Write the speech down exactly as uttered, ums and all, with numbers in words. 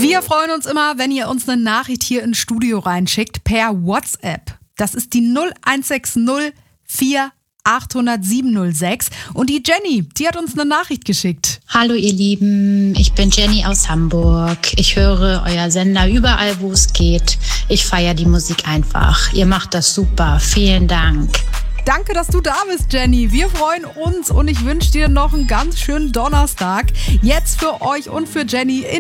Wir freuen uns immer, wenn ihr uns eine Nachricht hier ins Studio reinschickt per WhatsApp. Das ist die null eins sechs null vier acht null null sieben null sechs. Und die Jenny, die hat uns eine Nachricht geschickt. Hallo ihr Lieben, ich bin Jenny aus Hamburg. Ich höre euer Sender überall, wo es geht. Ich feiere die Musik einfach. Ihr macht das super. Vielen Dank. Danke, dass du da bist, Jenny. Wir freuen uns und ich wünsche dir noch einen ganz schönen Donnerstag. Jetzt für euch und für Jenny in